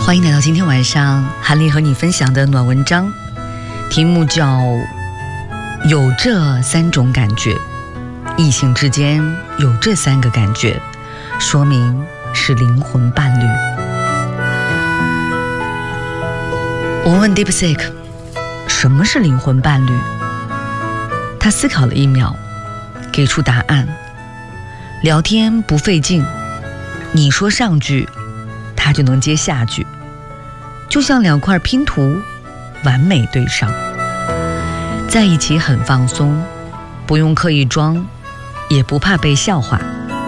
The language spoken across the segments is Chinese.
欢迎来到今天晚上韩丽和你分享的暖文章，题目叫有这三种感觉，异性之间有这三个感觉，说明是灵魂伴侣。我问 DeepSeek 什么是灵魂伴侣，他思考了1秒，给出答案：聊天不费劲，你说上句他就能接下句，就像2块拼图完美对上，在一起很放松，不用刻意装，也不怕被笑话。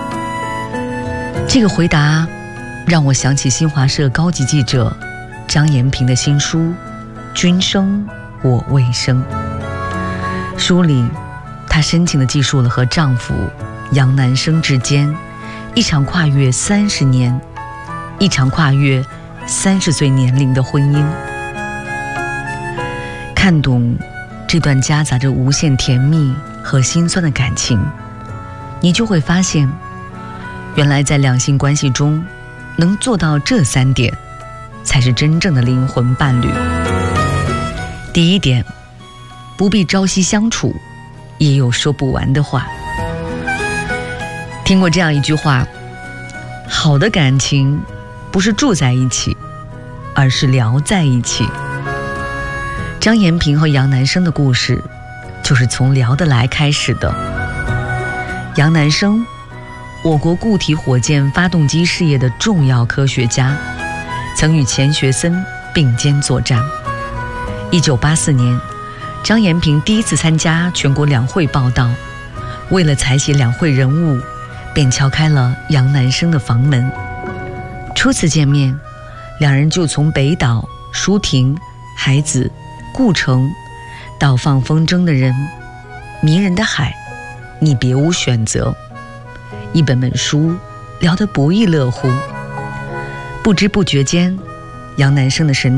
这个回答让我想起新华社高级记者张延平的新书《君生我未生》。书里她深情地记述了和丈夫杨南生之间一场跨越30年，一场跨越30岁年龄的婚姻。看懂这段夹杂着无限甜蜜和心酸的感情，你就会发现，原来在两性关系中能做到这3点，才是真正的灵魂伴侣。第1点，不必朝夕相处，也有说不完的话。听过这样一句话，好的感情不是住在一起，而是聊在一起。张延平和杨南生的故事就是从聊得来开始的。杨南生，我国固体火箭发动机事业的重要科学家，曾与钱学森并肩作战。1984年，张延平第一次参加全国两会报道，为了采写两会人物，便敲开了杨南生的房门。初次见面，两人就从北岛、舒婷、海子、顾城到放风筝的人、迷人的海，你别无选择，一本本书聊得不亦乐乎。不知不觉间，杨南生的神